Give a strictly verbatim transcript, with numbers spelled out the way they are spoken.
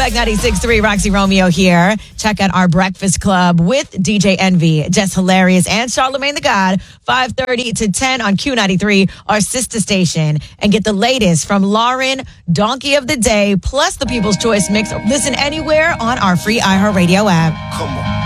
Throwback ninety-six point three, Roxy Romeo here. Check out our Breakfast Club with D J Envy, Jess Hilarious, and Charlamagne the God, five thirty to ten on Q ninety-three, our sister station. And get the latest from Lauren, Donkey of the Day, plus the People's Choice Mix. Listen anywhere on our free iHeartRadio app. Come on.